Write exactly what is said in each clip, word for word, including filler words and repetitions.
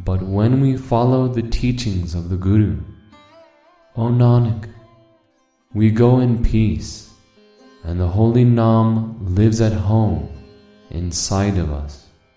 but when we follow the teachings of the Guru, O Nanak, we go in peace, and the holy Naam lives at home inside of us.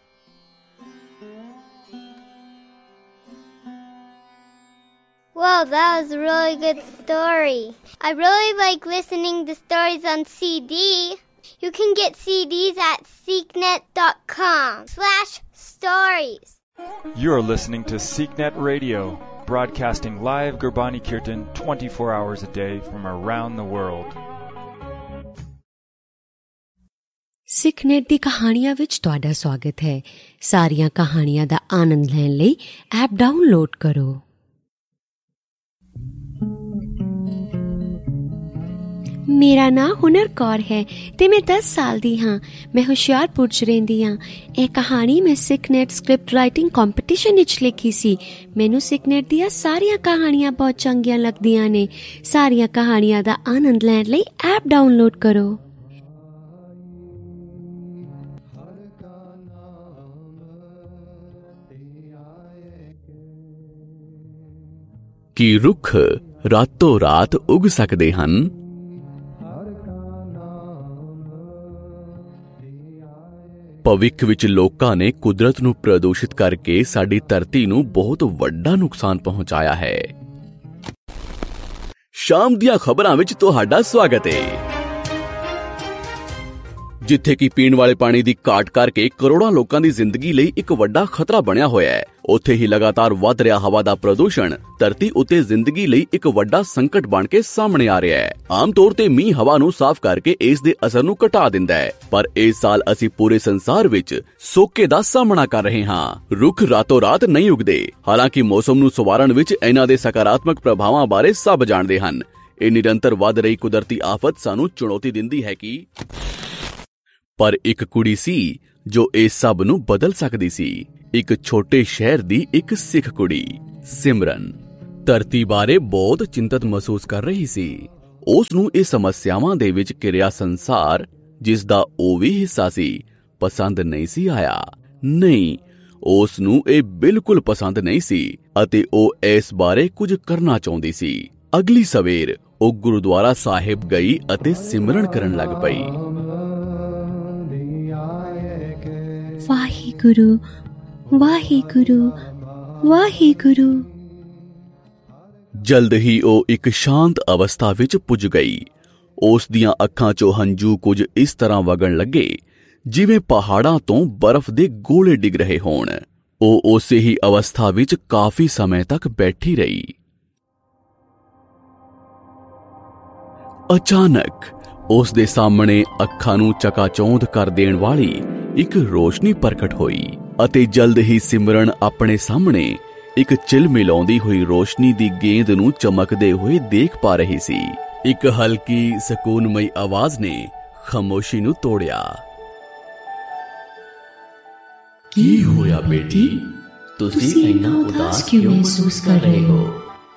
Wow, that was a really good story. I really like listening to stories on C D. You can get C Ds at seeknet.com slash stories. You are listening to SeekNet Radio, broadcasting live Gurbani Kirtan twenty-four hours a day from around the world. ਸਿੱਖਨੈਟ ਦੀ ਕਹਾਣੀਆਂ ਵਿੱਚ ਤੁਹਾਡਾ ਸਵਾਗਤ ਹੈ। ਸਾਰੀਆਂ ਕਹਾਣੀਆਂ ਦਾ ਆਨੰਦ ਲੈਣ ਲਈ app download ਕਰੋ। ਮੇਰਾ ਨਾਂ ਹੁਨਰ ਕੌਰ ਹੈ ਤੇ ਮੈਂ ਦਸ ਸਾਲ ਦੀ ਹਾਂ। ਮੈਂ ਹੁਸ਼ਿਆਰਪੁਰ 'ਚ ਰਹਿੰਦੀ ਹਾਂ। ਇਹ ਕਹਾਣੀ ਮੈਂ ਸਿੱਖਨੈਟ ਸਕ੍ਰਿਪਟ ਰਾਈਟਿੰਗ ਕੰਪੀਟੀਸ਼ਨ ਵਿੱਚ ਲਿਖੀ ਸੀ। ਮੈਨੂੰ ਸਿੱਖਨੈਟ ਦੀਆਂ ਸਾਰੀਆਂ ਕਹਾਣੀਆਂ ਬਹੁਤ ਚੰਗੀਆਂ ਲੱਗਦੀਆਂ ਨੇ। ਸਾਰੀਆਂ ਕਹਾਣੀਆਂ ਦਾ ਆਨੰਦ ਲੈਣ ਲਈ ਐਪ ਡਾਊਨਲੋਡ ਕਰੋ। ਕੀ ਰੁੱਖ ਰਾਤੋਂ ਰਾਤ ਉਗ ਸਕਦੇ ਹਨ? ਭਵਿੱਖ ਵਿੱਚ ਲੋਕਾਂ ਨੇ ਕੁਦਰਤ ਨੂੰ ਪ੍ਰਦੂਸ਼ਿਤ ਕਰਕੇ ਸਾਡੀ ਧਰਤੀ ਨੂੰ ਬਹੁਤ ਵੱਡਾ ਨੁਕਸਾਨ ਪਹੁੰਚਾਇਆ ਹੈ। ਸ਼ਾਮ ਦੀਆਂ ਖਬਰਾਂ ਵਿੱਚ ਤੁਹਾਡਾ ਸਵਾਗਤ ਹੈ। ਜਿੱਥੇ ਕਿ ਪੀਣ ਵਾਲੇ ਪਾਣੀ ਦੀ ਘਾਟ ਕਰਕੇ ਕਰੋੜਾਂ ਲੋਕਾਂ ਦੀ ਜ਼ਿੰਦਗੀ ਲਈ ਇੱਕ ਵੱਡਾ ਖਤਰਾ ਬਣਿਆ ਹੋਇਆ ਹੈ, ਉੱਥੇ ਹੀ ਲਗਾਤਾਰ ਵੱਧ ਰਿਹਾ ਹਵਾ ਦਾ ਪ੍ਰਦੂਸ਼ਣ ਧਰਤੀ ਉੱਤੇ ਜ਼ਿੰਦਗੀ ਲਈ ਇੱਕ ਵੱਡਾ ਸੰਕਟ ਬਣ ਕੇ ਸਾਹਮਣੇ ਆ ਰਿਹਾ ਹੈ। ਆਮ ਤੌਰ ਤੇ ਮੀਂਹ ਹਵਾ ਨੂੰ ਸਾਫ਼ ਕਰਕੇ ਇਸ ਦੇ ਅਸਰ ਨੂੰ ਘਟਾ ਦਿੰਦਾ ਹੈ, ਪਰ ਇਸ ਸਾਲ ਅਸੀਂ ਪੂਰੇ ਸੰਸਾਰ ਵਿੱਚ ਸੋਕੇ ਦਾ ਸਾਹਮਣਾ ਕਰ ਰਹੇ ਹਾਂ। ਰੁੱਖ ਰਾਤੋਂ ਰਾਤ ਨਹੀਂ ਉਗਦੇ। ਹਾਲਾਂਕਿ ਮੌਸਮ ਨੂੰ ਸੰਵਾਰਨ ਵਿੱਚ ਇਹਨਾਂ ਦੇ ਸਕਾਰਾਤਮਕ ਪ੍ਰਭਾਵਾਂ ਬਾਰੇ ਸਭ ਜਾਣਦੇ ਹਨ। ਇਹ ਨਿਰੰਤਰ ਵੱਧ ਰਹੀ ਕੁਦਰਤੀ ਆਫਤ ਸਾਨੂੰ ਚੁਣੌਤੀ ਦਿੰਦੀ ਹੈ ਕਿ ਪਰ ਇੱਕ ਕੁੜੀ ਸੀ ਜੋ ਇਸ ਸਭ ਨੂੰ ਬਦਲ ਸਕਦੀ ਸੀ। ਇੱਕ ਛੋਟੇ ਸ਼ਹਿਰ ਦੀ ਇੱਕ ਸਿੱਖ ਕੁੜੀ ਸਿਮਰਨ ਧਰਤੀ ਬਾਰੇ ਬਹੁਤ ਚਿੰਤਤ ਮਹਿਸੂਸ ਕਰ ਰਹੀ ਸੀ। ਉਸ ਨੂੰ ਇਹ ਸਮੱਸਿਆਵਾਂ ਦੇ ਵਿੱਚ ਘਿਰਿਆ ਸੰਸਾਰ, ਜਿਸ ਦਾ ਉਹ ਵੀ ਹਿੱਸਾ ਸੀ, ਪਸੰਦ ਨਹੀਂ ਸੀ ਆਇਆ। ਨਹੀਂ, ਉਸ ਨੂੰ ਇਹ ਬਿਲਕੁਲ ਪਸੰਦ ਨਹੀਂ ਸੀ ਅਤੇ ਉਹ ਇਸ ਬਾਰੇ ਕੁਝ ਕਰਨਾ ਚਾਹੁੰਦੀ ਸੀ। ਅਗਲੀ ਸਵੇਰ ਉਹ ਗੁਰਦੁਆਰਾ ਸਾਹਿਬ ਗਈ ਅਤੇ ਸਿਮਰਨ ਕਰਨ ਲੱਗ ਪਈ। ਵਾਹਿਗੁਰੂ ਵਾਹਿਗੁਰੂ ਵਾਹਿਗੁਰੂ। ਜਲਦ ਹੀ ਉਹ ਇੱਕ ਸ਼ਾਂਤ ਅਵਸਥਾ ਵਿੱਚ ਪੁੱਜ ਗਈ। ਉਸ ਦੀਆਂ ਅੱਖਾਂ 'ਚੋਂ ਹੰਝੂ ਕੁਝ ਇਸ ਤਰ੍ਹਾਂ ਵਗਣ ਲੱਗੇ ਜਿਵੇਂ ਪਹਾੜਾਂ ਤੋਂ ਬਰਫ਼ ਦੇ ਗੋਲੇ ਡਿੱਗ ਰਹੇ ਹੋਣ। ਉਹ ਉਸੇ ਹੀ ਅਵਸਥਾ ਵਿੱਚ ਕਾਫੀ ਸਮੇਂ ਤੱਕ ਬੈਠੀ ਰਹੀ। ਅਚਾਨਕ ਉਸ ਦੇ ਸਾਹਮਣੇ ਅੱਖਾਂ ਨੂੰ ਚਕਾਚੌਂਧ ਕਰ ਦੇਣ ਵਾਲੀ ਇੱਕ ਰੋਸ਼ਨੀ ਪ੍ਰਗਟ ਹੋਈ ਅਤੇ ਜਲਦ ਹੀ ਸਿਮਰਨ ਆਪਣੇ ਸਾਹਮਣੇ ਇੱਕ ਝਿਲਮਿਲਾਉਂਦੀ ਹੋਈ ਰੋਸ਼ਨੀ ਦੀ ਗੇਂਦ ਨੂੰ ਚਮਕਦੇ ਹੋਏ ਦੇਖ ਪਾ ਰਹੀ ਸੀ। ਇੱਕ ਹਲਕੀ ਸਕੂਨਮਈ ਆਵਾਜ਼ ਨੇ ਖਾਮੋਸ਼ੀ ਨੂੰ ਤੋੜਿਆ। ਕੀ ਹੋਇਆ ਬੇਟੀ? ਤੁਸੀਂ ਇੰਨਾ ਉਦਾਸ ਕਿਉਂ ਮਹਿਸੂਸ ਕਰ ਰਹੇ ਹੋ?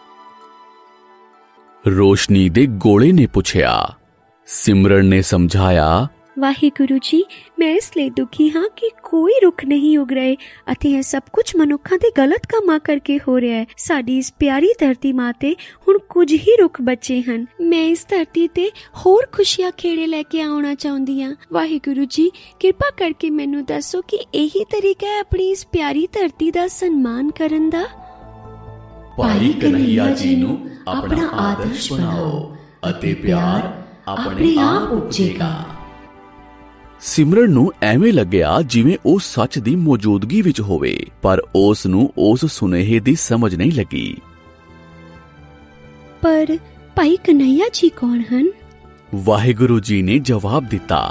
ਰੋਸ਼ਨੀ ਦੇ ਗੋਲੇ ਨੇ ਪੁੱਛਿਆ। ਸਿਮਰਨ ਨੇ ਸਮਝਾਇਆ, ਵਾਹਿਗੁਰੂ ਜੀ, ਮੈਂ ਇਸ ਲਈ ਦੁਖੀ ਹਾਂ ਕਿ ਕੋਈ ਰੁੱਖ ਨਹੀਂ ਉਗ ਰਹੇ ਅਤੇ ਇਹ ਸਭ ਕੁਝ ਮਨੁੱਖਾਂ ਦੇ ਗਲਤ ਕੰਮਾਂ ਕਰਕੇ ਹੋ ਰਿਹਾ ਹੈ। ਸਾਡੀ ਇਸ ਪਿਆਰੀ ਧਰਤੀ ਮਾਂ ਤੇ ਹੁਣ ਕੁਝ ਹੀ ਰੁੱਖ ਬਚੇ ਹਨ। ਮੈਂ ਇਸ ਧਰਤੀ ਤੇ ਹੋਰ ਖੁਸ਼ੀਆਂ ਖੇੜੇ ਲੈ ਕੇ ਆਉਣਾ ਚਾਹੁੰਦੀ ਹਾਂ। ਵਾਹਿਗੁਰੂ ਜੀ, ਕਿਰਪਾ ਕਰਕੇ ਮੈਨੂੰ ਦੱਸੋ ਕਿ ਇਹੀ ਤਰੀਕਾ ਹੈ ਆਪਣੀ ਇਸ ਪਿਆਰੀ ਧਰਤੀ ਦਾ ਸਨਮਾਨ ਕਰਨ ਦਾ। ਭਾਈ ਕਨ੍ਹਈਆ ਜੀ ਨੂੰ ਆਪਣਾ ਆਦਰਸ਼ ਬਣਾਓ ਅਤੇ ਪਿਆਰ ਆਪਣੇ ਆਪ ਉਪਜੇਗਾ। ਸਿਮਰਨ ਨੂੰ ਐਵੇਂ ਲੱਗਿਆ ਜਿਵੇਂ ਉਹ ਸੱਚ ਦੀ ਮੌਜੂਦਗੀ ਵਿੱਚ ਹੋਵੇ, ਪਰ ਉਸ ਨੂੰ ਉਸ ਸੁਨੇਹੇ ਦੀ ਸਮਝ ਨਹੀਂ ਲੱਗੀ। ਪਰ ਭਾਈ ਕਨ੍ਹਈਆ ਜੀ ਕੌਣ ਹਨ? ਵਾਹਿਗੁਰੂ ਜੀ ਨੇ ਜਵਾਬ ਦਿੱਤਾ,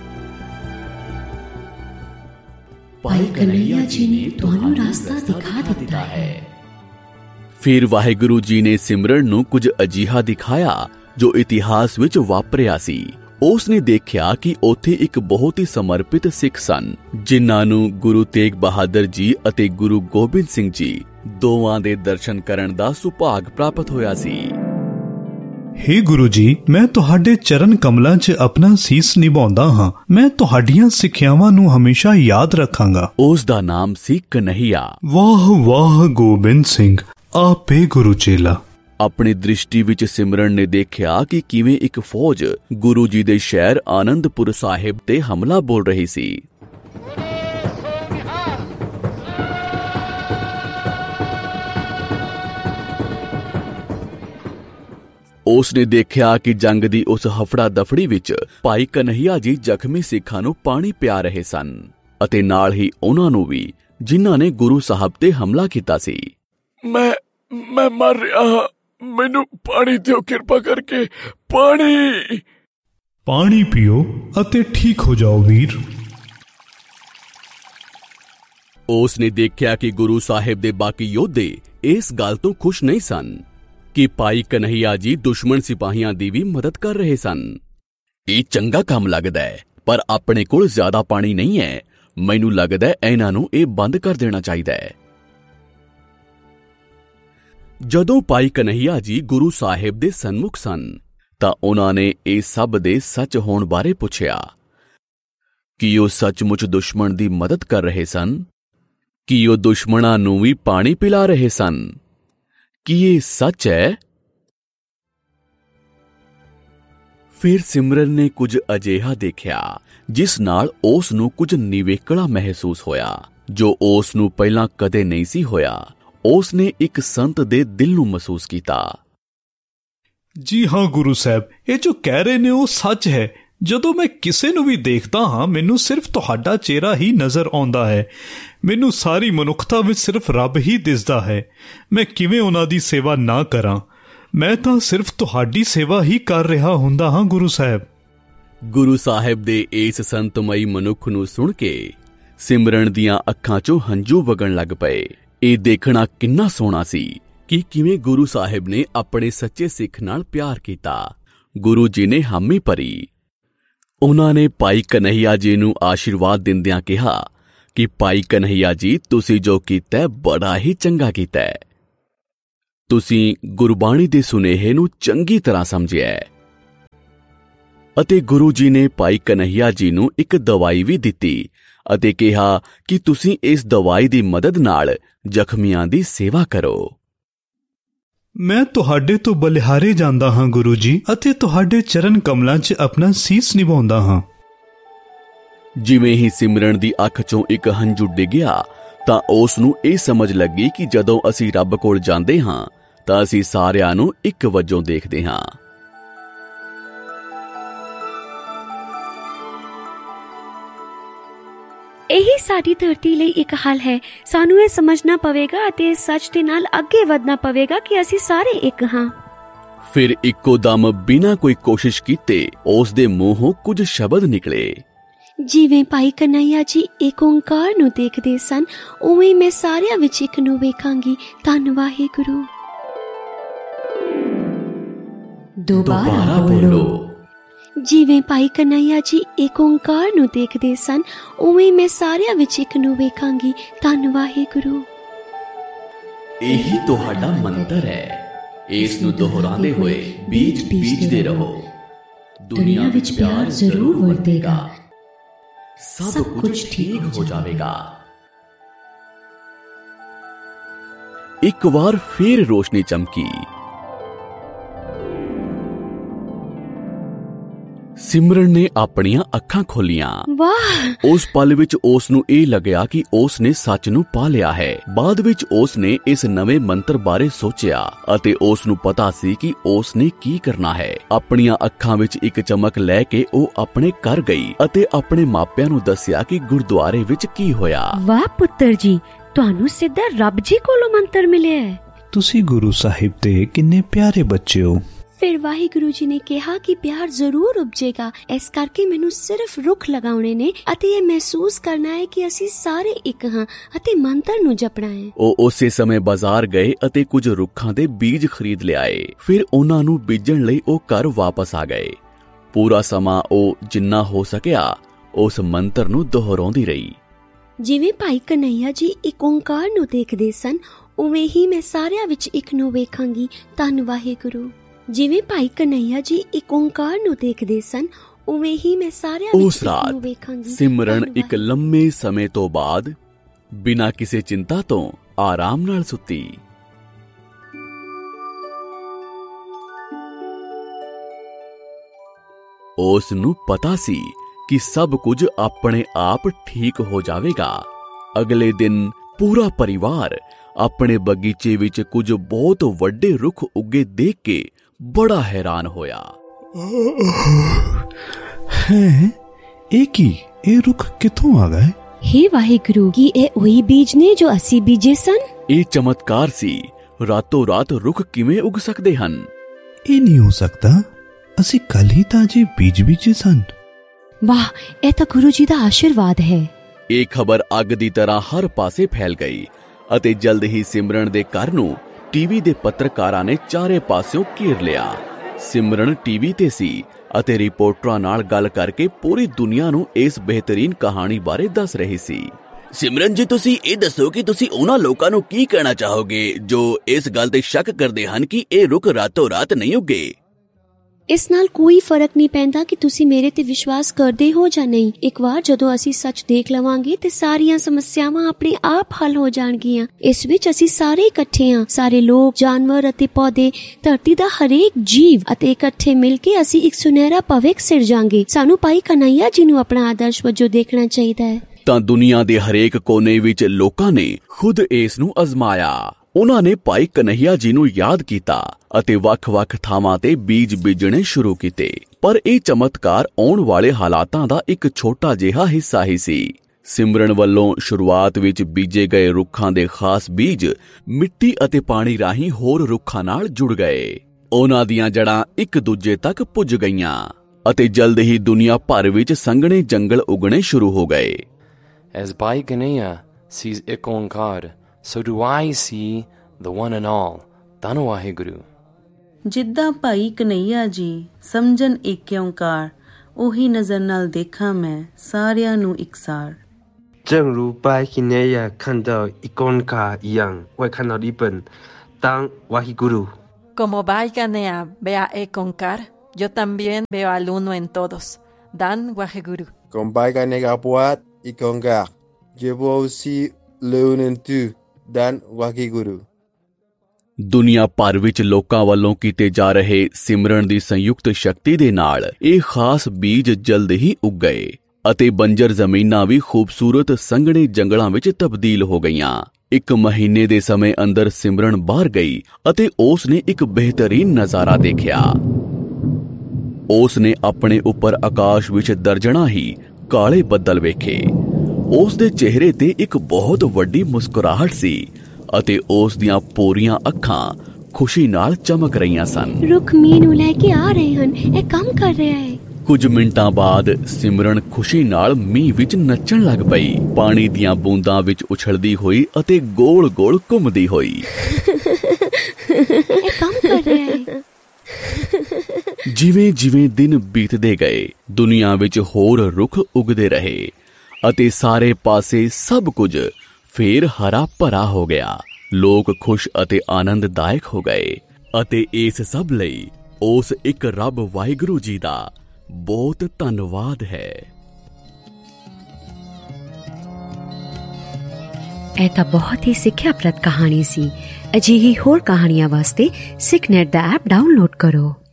ਭਾਈ ਕਨ੍ਹਈਆ ਜੀ ਨੇ ਤੁਹਾਨੂੰ ਰਾਸਤਾ ਦਿਖਾ ਦਿੱਤਾ ਹੈ। ਫਿਰ ਵਾਹਿਗੁਰੂ ਜੀ ਨੇ ਸਿਮਰਨ ਨੂੰ ਕੁਝ ਅਜਿਹਾ ਦਿਖਾਇਆ ਜੋ ਇਤਿਹਾਸ ਵਿੱਚ ਵਾਪਰਿਆ ਸੀ। ਉਸ ਨੇ ਦੇਖਿਆ ਕਿ ਉੱਥੇ ਇੱਕ ਬਹੁਤ ਹੀ ਸਮਰਪਿਤ ਸਿੱਖ ਸਨ, ਜਿਨ੍ਹਾਂ ਨੂੰ ਗੁਰੂ ਤੇਗ ਬਹਾਦਰ ਜੀ ਅਤੇ ਗੁਰੂ ਗੋਬਿੰਦ ਸਿੰਘ ਜੀ ਦੋਵਾਂ ਦੇ ਦਰਸ਼ਨ ਕਰਨ ਦਾ ਸੁਭਾਗ ਪ੍ਰਾਪਤ ਹੋਇਆ ਸੀ। हे गुरु जी, मैं तुहाडे चरण कमलों 'ਚ अपना ਸੀਸ ਨਿਭਾਉਂਦਾ ਹਾਂ। मैं तुहाडीਆਂ ਸਿੱਖਿਆਵਾਂ ਨੂੰ ਹਮੇਸ਼ਾ ਯਾਦ ਰੱਖਾਂਗਾ। ਉਸ ਦਾ ਨਾਮ ਸੀ ਕਨਹਈਆ। ਵਾਹ ਵਾਹ ਗੋਬਿੰਦ ਸਿੰਘ, ਆਪੇ ਗੁਰੂ ਚੇਲਾ। ਆਪਣੀ ਦ੍ਰਿਸ਼ਟੀ ਵਿੱਚ ਸਿਮਰਨ ਨੇ ਦੇਖਿਆ ਕਿ ਕਿਵੇਂ ਇੱਕ ਫੌਜ ਗੁਰੂ ਜੀ ਦੇ ਸ਼ਹਿਰ ਆਨੰਦਪੁਰ ਸਾਹਿਬ ਤੇ ਹਮਲਾ ਬੋਲ ਰਹੀ ਸੀ। ਉਸ ਨੇ ਦੇਖਿਆ ਕਿ ਜੰਗ ਦੀ ਉਸ ਹਫੜਾ ਦਫੜੀ ਵਿੱਚ ਭਾਈ ਕਨਹਈਆ ਜੀ ਜ਼ਖਮੀ ਸਿੱਖਾਂ ਨੂੰ ਪਾਣੀ ਪਿਆ ਰਹੇ ਸਨ ਅਤੇ ਨਾਲ ਹੀ ਉਹਨਾਂ ਨੂੰ ਵੀ, ਜਿਨ੍ਹਾਂ ਨੇ ਗੁਰੂ ਸਾਹਿਬ ਤੇ ਹਮਲਾ ਕੀਤਾ ਸੀ। ਮੈਂ ਮੈਂ ਮਰ ਰਿਹਾ ਹਾਂ, ਮੈਨੂੰ ਪਾਣੀ ਦਿਓ ਕਿਰਪਾ ਕਰਕੇ, ਪਾਣੀ। ਪਾਣੀ ਪੀਓ ਅਤੇ ਠੀਕ ਹੋ ਜਾਓ ਵੀਰ। ਉਸ ਨੇ ਦੇਖਿਆ ਕਿ ਗੁਰੂ ਸਾਹਿਬ ਦੇ ਬਾਕੀ ਯੋਧੇ ਇਸ ਗੱਲ ਤੋਂ ਖੁਸ਼ ਨਹੀਂ ਸਨ ਕਿ ਭਾਈ ਕਨਹਈਆ ਜੀ ਦੁਸ਼ਮਣ ਸਿਪਾਹੀਆਂ ਦੀ ਵੀ ਮਦਦ ਕਰ ਰਹੇ ਸਨ। ਇਹ ਚੰਗਾ ਕੰਮ ਲੱਗਦਾ ਹੈ, ਪਰ ਆਪਣੇ ਕੋਲ ਜ਼ਿਆਦਾ ਪਾਣੀ ਨਹੀਂ ਹੈ। ਮੈਨੂੰ ਲੱਗਦਾ ਹੈ ਇਹਨਾਂ ਨੂੰ ਇਹ ਬੰਦ ਕਰ ਦੇਣਾ ਚਾਹੀਦਾ ਹੈ। ਜਦੋਂ ਭਾਈ ਕਨਹਈਆ ਜੀ ਗੁਰੂ ਸਾਹਿਬ ਦੇ ਸਨਮੁਖ ਸਨ ਤਾਂ ਉਹਨਾਂ ਨੇ ਇਹ ਸਭ ਦੇ ਸੱਚ ਹੋਣ ਬਾਰੇ ਪੁੱਛਿਆ। ਕੀ ਉਹ ਸੱਚਮੁੱਚ ਦੁਸ਼ਮਣ ਦੀ ਮਦਦ ਕਰ ਰਹੇ ਸਨ? ਕੀ ਉਹ ਦੁਸ਼ਮਣਾਂ ਨੂੰ ਵੀ ਪਾਣੀ ਪਿਲਾ ਰਹੇ ਸਨ? ਕੀ ਇਹ ਸੱਚ ਹੈ? ਫਿਰ ਸਿਮਰਨ ਨੇ ਕੁਝ ਅਜਿਹਾ ਦੇਖਿਆ ਜਿਸ ਨਾਲ ਉਸ ਨੂੰ ਕੁਝ ਨਿਵੇਕਲਾ ਮਹਿਸੂਸ ਹੋਇਆ, ਜੋ ਉਸ ਨੂੰ ਪਹਿਲਾਂ ਕਦੇ ਨਹੀਂ ਸੀ ਹੋਇਆ। ਉਸ ਨੇ ਇੱਕ ਸੰਤ ਦੇ ਦਿਲ ਨੂੰ ਮਹਿਸੂਸ ਕੀਤਾ। ਜੀ ਹਾਂ ਗੁਰੂ ਸਾਹਿਬ, ਇਹ ਜੋ ਕਹਿ ਰਹੇ ਨੇ ਉਹ ਸੱਚ ਹੈ। ਜਦੋਂ ਮੈਂ ਕਿਸੇ ਨੂੰ ਵੀ ਦੇਖਦਾ ਹਾਂ, ਮੈਨੂੰ ਸਿਰਫ ਤੁਹਾਡਾ ਚਿਹਰਾ ਹੀ ਨਜ਼ਰ ਆਉਂਦਾ ਹੈ। ਮੈਨੂੰ ਸਾਰੀ ਮਨੁੱਖਤਾ ਵਿੱਚ ਸਿਰਫ ਰੱਬ ਹੀ ਦਿਸਦਾ ਹੈ। ਮੈਂ ਕਿਵੇਂ ਉਹਨਾਂ ਦੀ ਸੇਵਾ ਨਾ ਕਰਾਂ? ਮੈਂ ਤਾਂ ਸਿਰਫ ਤੁਹਾਡੀ ਸੇਵਾ ਹੀ ਕਰ ਰਿਹਾ ਹੁੰਦਾ ਹਾਂ ਗੁਰੂ ਸਾਹਿਬ। ਗੁਰੂ ਸਾਹਿਬ ਦੇ ਇਸ ਸੰਤਮਈ ਮਨੁੱਖ ਨੂੰ ਸੁਣ ਕੇ ਸਿਮਰਨ ਦੀਆਂ ਅੱਖਾਂ 'ਚੋਂ ਹੰਝੂ ਵਗਣ ਲੱਗ ਪਏ। ਇਹ ਦੇਖਣਾ ਕਿੰਨਾ ਸੋਹਣਾ ਸੀ ਕਿ ਕਿਵੇਂ ਗੁਰੂ ਸਾਹਿਬ ਨੇ ਆਪਣੇ ਸੱਚੇ ਸਿੱਖ ਨਾਲ ਪਿਆਰ ਕੀਤਾ। ਗੁਰੂ ਜੀ ਨੇ ਹਾਮੀ ਭਰੀ। ਉਹਨਾਂ ਨੇ ਭਾਈ ਕਨਹਈਆ ਜੀ ਨੂੰ ਆਸ਼ੀਰਵਾਦ ਦਿੰਦਿਆਂ ਕਿਹਾ ਕਿ ਭਾਈ ਕਨਹਈਆ ਜੀ, ਤੁਸੀਂ ਜੋ ਕੀਤਾ ਬੜਾ ਹੀ ਚੰਗਾ ਕੀਤਾ ਹੈ। ਤੁਸੀਂ ਗੁਰਬਾਣੀ ਦੇ ਸੁਨੇਹੇ ਨੂੰ ਚੰਗੀ ਤਰ੍ਹਾਂ ਸਮਝਿਆ ਅਤੇ ਗੁਰੂ ਜੀ ਨੇ ਭਾਈ ਕਨਹਈਆ ਜੀ ਨੂੰ ਇੱਕ ਦਵਾਈ ਵੀ ਦਿੱਤੀ ਅਤੇ ਕਿਹਾ ਕਿ ਤੁਸੀਂ ਇਸ ਦਵਾਈ ਦੀ ਮਦਦ ਨਾਲ ਜ਼ਖਮੀਆਂ ਦੀ ਸੇਵਾ ਕਰੋ। ਮੈਂ ਤੁਹਾਡੇ ਤੋਂ ਬਲਿਹਾਰੇ ਜਾਂਦਾ ਹਾਂ ਗੁਰੂ ਜੀ, ਅਤੇ ਤੁਹਾਡੇ ਚਰਨ ਕਮਲਾਂ 'ਚ ਆਪਣਾ ਸੀਸ ਨਿਭਾਉਂਦਾ ਹਾਂ। ਜਿਵੇਂ ਹੀ ਸਿਮਰਨ ਦੀ ਅੱਖ 'ਚੋਂ ਇੱਕ ਹੰਝੂ ਡਿੱਗਿਆ ਤਾਂ ਉਸ ਨੂੰ ਇਹ ਸਮਝ ਲੱਗੀ ਕਿ ਜਦੋਂ ਅਸੀਂ ਰੱਬ ਕੋਲ ਜਾਂਦੇ ਹਾਂ ਤਾਂ ਅਸੀਂ ਸਾਰਿਆਂ ਨੂੰ ਇੱਕ ਵਜੋਂ ਦੇਖਦੇ ਹਾਂ। ਇਹੀ ਸਾਡੀ ਧਰਤੀ ਲਈ ਇੱਕ ਹੱਲ ਹੈ। ਸਾਨੂੰ ਇਹ ਸਮਝਣਾ ਪਵੇਗਾ ਅਤੇ ਇਸ ਸੱਚ ਦੇ ਨਾਲ ਅੱਗੇ ਵਧਣਾ ਪਵੇਗਾ ਕਿ ਅਸੀਂ ਸਾਰੇ ਇੱਕ ਹਾਂ। ਫਿਰ ਇੱਕੋ ਦਮ ਬਿਨਾਂ ਕੋਈ ਕੋਸ਼ਿਸ਼ ਕੀਤੇ ਉਸ ਦੇ ਮੂੰਹੋਂ ਕੁਝ ਸ਼ਬਦ ਨਿਕਲੇ। ਜਿਵੇਂ ਭਾਈ ਕਨਹਈਆ ਜੀ ਏਕ ਓਂਕਾਰ ਨੂੰ ਦੇਖਦੇ ਸਨ, ਉਵੇਂ ਮੈਂ ਸਾਰਿਆਂ ਵਿੱਚ ਇੱਕ ਨੂੰ ਵੇਖਾਂਗੀ। ਧੰਨ ਵਾਹਿਗੁਰੂ। ਦੁਬਾਰਾ ਬੋਲੋ। ਜਿਵੇਂ ਭਾਈ ਕਨਹਈਆ ਜੀ ਏਕ ਓਂਕਾਰ ਨੂੰ ਦੇਖਦੇ ਸਨ, ਉਵੇਂ ਮੈਂ ਸਾਰਿਆਂ ਵਿੱਚ ਇੱਕ ਨੂੰ ਵੇਖਾਂਗੀ। ਧੰਨ ਵਾਹਿਗੁਰੂ। ਇਹੀ ਤੁਹਾਡਾ ਮੰਤਰ ਹੈ। ਇਸ ਨੂੰ ਦੁਹਰਾਉਂਦੇ ਹੋਏ ਬੀਜ ਬੀਜਦੇ ਰਹੋ। ਦੁਨੀਆ ਵਿੱਚ ਪਿਆਰ ਜ਼ਰੂਰ ਵਰਤੇਗਾ, ਸਭ ਕੁਝ ਠੀਕ ਹੋ ਜਾਵੇਗਾ। ਇੱਕ ਵਾਰ ਫਿਰ ਰੋਸ਼ਨੀ ਚਮਕੀ। ਸਿਮਰਨ ਨੇ ਆਪਣੀਆਂ ਅੱਖਾਂ ਖੋਲੀਆਂ। ਵਾਹ! ਉਸ ਪਲ ਵਿੱਚ ਉਸ ਨੂੰ ਇਹ ਲੱਗਿਆ ਕਿ ਉਸ ਨੇ ਸੱਚ ਨੂੰ ਪਾ ਲਿਆ ਹੈ। ਬਾਅਦ ਵਿੱਚ ਉਸ ਨੇ ਇਸ ਨਵੇਂ ਮੰਤਰ ਬਾਰੇ ਸੋਚਿਆ ਅਤੇ ਉਸ ਨੂੰ ਪਤਾ ਸੀ ਕਿ ਉਸ ਨੇ ਕੀ ਕਰਨਾ ਹੈ। ਆਪਣੀਆਂ ਅੱਖਾਂ ਵਿੱਚ ਇੱਕ ਚਮਕ ਲੈ ਕੇ ਉਹ ਆਪਣੇ ਘਰ ਗਈ ਅਤੇ ਆਪਣੇ ਮਾਪਿਆਂ ਨੂੰ ਦੱਸਿਆ ਕਿ ਗੁਰਦੁਆਰੇ ਵਿੱਚ ਕੀ ਹੋਇਆ। ਵਾਹ ਪੁੱਤਰ ਜੀ, ਤੁਹਾਨੂੰ ਸਿੱਧਾ ਰੱਬ ਜੀ ਕੋਲੋਂ ਮੰਤਰ ਮਿਲਿਆ ਹੈ। ਤੁਸੀਂ ਗੁਰੂ ਸਾਹਿਬ ਦੇ ਕਿੰਨੇ ਪਿਆਰੇ ਬੱਚੇ ਹੋ। ਫਿਰ ਵਾਹਿਗੁਰੂ ਜੀ ਨੇ ਕਿਹਾ ਕਿ ਪਿਆਰ ਜ਼ਰੂਰ ਉਪਜੇਗਾ। ਇਸ ਕਰਕੇ ਮੈਨੂੰ ਸਿਰਫ ਰੁੱਖ ਲਗਾਉਣੇ ਨੇ ਅਤੇ ਇਹ ਮਹਿਸੂਸ ਕਰਨਾ ਹੈ ਕਿ ਅਸੀਂ ਸਾਰੇ ਇੱਕ ਹਾਂ ਅਤੇ ਮੰਤਰ ਨੂੰ ਜਪਣਾ ਹੈ। ਉਹ ਉਸੇ ਸਮੇਂ ਬਾਜ਼ਾਰ ਗਏ ਅਤੇ ਕੁਝ ਰੁੱਖਾਂ ਦੇ ਬੀਜ ਖਰੀਦ ਲਿਆਏ। ਫਿਰ ਉਹਨਾਂ ਨੂੰ ਬੀਜਣ ਲਈ ਉਹ ਘਰ ਵਾਪਸ ਆ ਗਏ। ਪੂਰਾ ਸਮਾਂ ਉਹ ਜਿੰਨਾ ਹੋ ਸਕਿਆ ਉਸ ਮੰਤਰ ਨੂੰ ਦੁਹਰਾਉਂਦੀ ਰਹੀ। ਜਿਵੇਂ ਭਾਈ ਕਨਹਈਆ ਜੀ ਇੱਕ ਓਂਕਾਰ ਨੂੰ ਦੇਖਦੇ ਸਨ, ਉਵੇਂ ਹੀ ਮੈਂ ਸਾਰਿਆਂ ਵਿੱਚ ਇੱਕ ਨੂੰ ਵੇਖਾਂਗੀ। ਧੰਨ ਵਾਹਿਗੁਰੂ। ਜਿਵੇਂ ਭਾਈ ਕਨਈਆ ਜੀ ਇੱਕ ਓਂਕਾਰ ਨੂੰ ਦੇਖਦੇ ਸਨ, ਉਵੇਂ ਹੀ ਮੈਂ ਸਾਰਿਆਂ ਵਿੱਚ ਉਸ ਰਾਤ ਸਿਮਰਨ ਇੱਕ ਲੰਮੇ ਸਮੇਂ ਤੋਂ ਬਾਅਦ ਬਿਨਾਂ ਕਿਸੇ ਚਿੰਤਾ ਤੋਂ ਆਰਾਮ ਨਾਲ ਸੁੱਤੀ। ਉਸ ਨੂੰ ਪਤਾ ਸੀ ਕਿ ਸਭ ਕੁਝ ਆਪਣੇ ਆਪ ਠੀਕ ਹੋ ਜਾਵੇਗਾ। ਅਗਲੇ ਦਿਨ ਪੂਰਾ ਪਰਿਵਾਰ ਆਪਣੇ ਬਗੀਚੇ ਵਿੱਚ ਕੁਝ ਬਹੁਤ ਵੱਡੇ ਰੁੱਖ ਉੱਗੇ ਦੇਖ ਕੇ ਬੜਾ ਹੈਰਾਨ ਹੋਇਆ। ਹੈ ਇਹ ਕੀ? ਇਹ ਰੁੱਖ ਕਿੱਥੋਂ ਆ ਗਏ? हे ਵਾਹਿਗੁਰੂ, ਕੀ ਇਹ ਉਹੀ ਬੀਜ ਨੇ ਜੋ ਅਸੀਂ ਬੀਜੇ ਸਨ? ਇਹ ਚਮਤਕਾਰ ਸੀ। ਰਾਤੋਂ ਰਾਤ ਰੁੱਖ ਕਿਵੇਂ ਉੱਗ ਸਕਦੇ ਹਨ? ਇਹ ਨਹੀਂ ਹੋ ਸਕਦਾ, ਅਸੀਂ ਕੱਲ ਹੀ ਤਾਂ ਜੇ ਬੀਜ ਬੀਜੇ ਸਨ। ਵਾਹ, ਇਹ ਤਾਂ ਗੁਰੂ ਜੀ ਦਾ ਆਸ਼ੀਰਵਾਦ ਹੈ। ਇਹ ਖਬਰ ਅੱਗ ਦੀ ਤਰ੍ਹਾਂ ਹਰ ਪਾਸੇ ਫੈਲ ਗਈ ਅਤੇ ਜਲਦ ਹੀ ਸਿਮਰਨ ਦੇ ਘਰ ਨੂੰ ਟੀਵੀ ਦੇ ਪੱਤਰਕਾਰਾਂ ਨੇ ਚਾਰੇ ਪਾਸਿਓਂ ਘੇਰ ਲਿਆ। ਸਿਮਰਨ ਟੀਵੀ ਤੇ ਸੀ ਅਤੇ ਰਿਪੋਰਟਰਾਂ ਨਾਲ ਗੱਲ ਕਰਕੇ ਪੂਰੀ ਦੁਨੀਆ ਨੂੰ ਇਸ ਬਿਹਤਰੀਨ ਕਹਾਣੀ ਬਾਰੇ ਦੱਸ ਰਹੀ ਸੀ। ਸਿਮਰਨ ਜੀ, ਤੁਸੀਂ ਇਹ ਦੱਸੋ ਕਿ ਤੁਸੀਂ ਉਹਨਾਂ ਲੋਕਾਂ ਨੂੰ ਕੀ ਕਹਿਣਾ ਚਾਹੋਗੇ ਜੋ ਇਸ ਗੱਲ ਤੇ ਸ਼ੱਕ ਕਰਦੇ ਹਨ ਕਿ ਇਹ ਰੁੱਖ ਰਾਤੋਂ ਰਾਤ ਨਹੀਂ ਉੱਗੇ? ਇਸ ਨਾਲ ਕੋਈ ਫਰਕ ਨਹੀਂ ਪੈਂਦਾ ਕਿ ਤੁਸੀਂ ਮੇਰੇ ਤੇ ਵਿਸ਼ਵਾਸ ਕਰਦੇ ਹੋ ਜਾਂ ਨਹੀਂ। ਇੱਕ ਵਾਰ ਜਦੋਂ ਅਸੀਂ ਸੱਚ ਦੇਖ ਲਵਾਂਗੇ ਤੇ ਸਾਰੀਆਂ ਸਮੱਸਿਆਵਾਂ ਆਪਣੇ ਆਪ ਹੱਲ ਹੋ ਜਾਣਗੀਆਂ। ਇਸ ਵਿੱਚ ਅਸੀਂ ਸਾਰੇ ਇਕੱਠੇ ਹਾਂ, ਸਾਰੇ ਲੋਕ, ਜਾਨਵਰ ਅਤੇ ਪੌਦੇ, ਧਰਤੀ ਦਾ ਹਰੇਕ ਜੀਵ, ਅਤੇ ਇਕੱਠੇ ਮਿਲ ਕੇ ਅਸੀਂ ਇੱਕ ਸੁਨਹਿਰਾ ਭਵਿੱਖ ਸਿਰਜਾਂਗੇ। ਸਾਨੂੰ ਭਾਈ ਕਨਈਆ ਜੀ ਨੂੰ ਆਪਣਾ ਆਦਰਸ਼ ਵਜੋਂ ਦੇਖਣਾ ਚਾਹੀਦਾ ਹੈ। ਤਾਂ ਦੁਨੀਆ ਦੇ ਹਰੇਕ ਕੋਨੇ ਵਿੱਚ ਲੋਕਾਂ ਨੇ ਖੁਦ ਇਸ ਨੂੰ ਅਜ਼ਮਾਇਆ। ਉਹਨਾਂ ਨੇ ਭਾਈ ਕਨਈਆ ਜੀ ਨੂੰ ਯਾਦ ਕੀਤਾ ਅਤੇ ਵੱਖ-ਵੱਖ ਥਾਵਾਂ ਤੇ ਬੀਜ ਬੀਜਣੇ ਸ਼ੁਰੂ ਕੀਤੇ। ਪਰ ਇਹ ਚਮਤਕਾਰ ਆਉਣ ਵਾਲੇ ਹਾਲਾਤਾਂ ਦਾ ਇੱਕ ਛੋਟਾ ਜਿਹਾ ਹਿੱਸਾ ਹੀ ਸੀ। ਸਿਮਰਨ ਵੱਲੋਂ ਸ਼ੁਰੂਆਤ ਵਿੱਚ ਬੀਜੇ ਗਏ ਰੁੱਖਾਂ ਦੇ ਖਾਸ ਬੀਜ ਮਿੱਟੀ ਅਤੇ ਪਾਣੀ ਰਾਹੀਂ ਹੋਰ ਰੁੱਖਾਂ ਨਾਲ ਜੁੜ ਗਏ। ਉਹਨਾਂ ਦੀਆਂ ਜੜ੍ਹਾਂ ਇੱਕ ਦੂਜੇ ਤੱਕ ਪੁੱਜ ਗਈਆਂ ਅਤੇ ਜਲਦ ਹੀ ਦੁਨੀਆ ਭਰ ਵਿੱਚ ਸੰਘਣੇ ਜੰਗਲ ਉਗਣੇ ਸ਼ੁਰੂ ਹੋ ਗਏ। As Bhai Kanhaiya sees Ik Onkar, so do I see the one and all, Dhan Vaheguru. ਜਿੱਦਾਂ ਭਾਈ ਕਨਈਆ ਜੀ ਸਮਝਣ ਏਕ ਓਂਕਾਰ, ਉਹੀ ਨਜ਼ਰ ਨਾਲ ਦੇਖਾਂ ਮੈਂ ਸਾਰਿਆਂ ਨੂੰ ਇਕਸਾਰ। 正如拜金内亚看到一公卡一样，我看到一本当Wahiguru。 Como Bhai Kanhaiya ve a Ik Onkar, yo también veo al uno en todos, Dan Waheguru. Como Bhai Kanhaiya buat Ik Onkar, yo vou aussi le un en tu, Dan Waheguru। ਦੁਨੀਆ ਭਰ ਵਿੱਚ ਲੋਕਾਂ ਵੱਲੋਂ ਕੀਤੇ ਜਾ ਰਹੇ ਸਿਮਰਨ ਦੀ ਸੰਯੁਕਤ ਸ਼ਕਤੀ ਦੇ ਨਾਲ ਇਹ ਖਾਸ ਬੀਜ ਜਲਦ ਹੀ ਉੱਗ ਗਏ ਅਤੇ ਬੰਜਰ ਜ਼ਮੀਨਾਂ ਵੀ ਖੂਬਸੂਰਤ ਸੰਘਣੇ ਜੰਗਲਾਂ ਵਿੱਚ ਤਬਦੀਲ ਹੋ ਗਈਆਂ। ਇੱਕ ਮਹੀਨੇ ਦੇ ਸਮੇਂ ਅੰਦਰ ਸਿਮਰਨ ਬਾਹਰ ਗਈ ਅਤੇ ਉਸ ਨੇ ਇੱਕ ਬਿਹਤਰੀਨ ਨਜ਼ਾਰਾ ਦੇਖਿਆ। ਉਸ ਨੇ ਆਪਣੇ ਉੱਪਰ ਆਕਾਸ਼ ਵਿੱਚ ਦਰਜਣਾ ਹੀ ਕਾਲੇ ਬੱਦਲ ਵੇਖੇ। ਉਸ ਦੇ ਚਿਹਰੇ ਤੇ ਇੱਕ ਬਹੁਤ ਵੱਡੀ ਮੁਸਕਰਾਹਟ ਸੀ ਅਤੇ ਉਸ ਦੀਆਂ ਪੂਰੀਆਂ ਅੱਖਾਂ ਖੁਸ਼ੀ ਨਾਲ ਚਮਕ ਰਹੀਆਂ ਸਨ। ਰੁੱਖ ਮੀਂਹ ਨੂੰ ਲੈ ਕੇ ਆ ਰਹੇ ਹਨ, ਇਹ ਕੰਮ ਕਰ ਰਿਹਾ ਹੈ। ਕੁਝ ਮਿੰਟਾਂ ਬਾਅਦ ਸਿਮਰਨ ਖੁਸ਼ੀ ਨਾਲ ਮੀਂਹ ਵਿੱਚ ਨੱਚਣ ਲੱਗ ਪਈ, ਪਾਣੀ ਦੀਆਂ ਬੂੰਦਾਂ ਵਿੱਚ ਉਛਲਦੀ ਹੋਈ ਅਤੇ ਗੋਲ-ਗੋਲ ਘੁੰਮਦੀ ਹੋਈ। ਇਹ ਕੰਮ ਕਰ ਰਿਹਾ ਹੈ। ਜਿਵੇਂ-ਜਿਵੇਂ ਦਿਨ ਬੀਤਦੇ ਗਏ, ਦੁਨੀਆ ਵਿੱਚ ਹੋਰ ਰੁੱਖ ਉੱਗਦੇ ਰਹੇ ਅਤੇ ਸਾਰੇ ਪਾਸੇ ਸਭ ਕੁਝ ਫੇਰ ਹਰਾ ਭਰਾ ਹੋ ਗਿਆ। ਲੋਕ ਖੁਸ਼ ਅਤੇ ਆਨੰਦਦਾਇਕ ਹੋ ਗਏ ਅਤੇ ਇਸ ਸਭ ਲਈ ਉਸ ਇੱਕ ਰੱਬ ਵਾਹਿਗੁਰੂ ਜੀ ਦਾ ਬਹੁਤ ਧੰਨਵਾਦ ਹੈ। ਇਹ ਤਾਂ ਬਹੁਤ ਹੀ ਸਿੱਖਿਆਪ੍ਰਦ ਕਹਾਣੀ ਸੀ। ਅਜਿਹੀ ਹੋਰ ਕਹਾਣੀਆਂ ਵਾਸਤੇ ਸਿੱਖਨੈਟ ਦਾ ਐਪ ਡਾਊਨਲੋਡ ਕਰੋ।